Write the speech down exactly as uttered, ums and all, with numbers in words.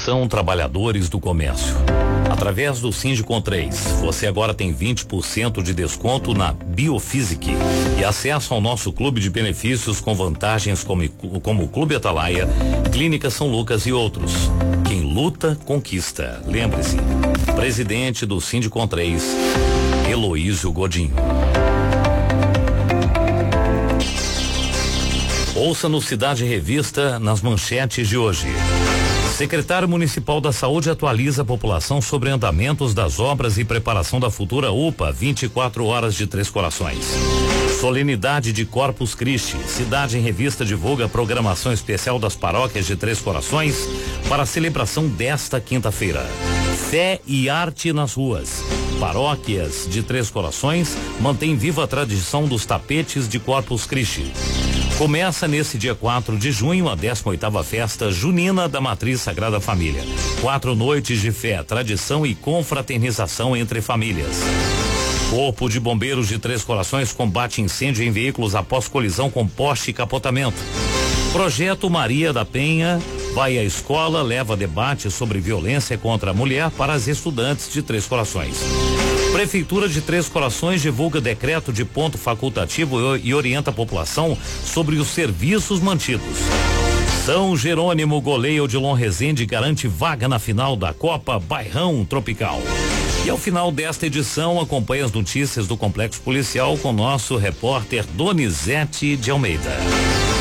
Atenção, trabalhadores do comércio. Através do Sindicom três, você agora tem vinte por cento de desconto na Biofísica e acesso ao nosso clube de benefícios com vantagens como, como o Clube Atalaia, Clínica São Lucas e outros. Quem luta, conquista. Lembre-se, presidente do Sindicom três, Heloísio Godinho. Ouça no Cidade Revista nas manchetes de hoje. Secretário Municipal da Saúde atualiza a população sobre andamentos das obras e preparação da futura U P A vinte e quatro horas de Três Corações. Solenidade de Corpus Christi. Cidade em Revista divulga a programação especial das paróquias de Três Corações para a celebração desta quinta-feira. Fé e arte nas ruas. Paróquias de Três Corações mantém viva a tradição dos tapetes de Corpus Christi. Começa nesse dia quatro de junho a décima oitava festa junina da Matriz Sagrada Família. Quatro noites de fé, tradição e confraternização entre famílias. Corpo de Bombeiros de Três Corações combate incêndio em veículos após colisão com poste e capotamento. Projeto Maria da Penha vai à escola, leva debate sobre violência contra a mulher para as estudantes de Três Corações. Prefeitura de Três Corações divulga decreto de ponto facultativo e orienta a população sobre os serviços mantidos. São Jerônimo goleia Odilon Rezende, garante vaga na final da Copa Bairrão Tropical. E ao final desta edição, acompanhe as notícias do Complexo Policial com nosso repórter Donizete de Almeida.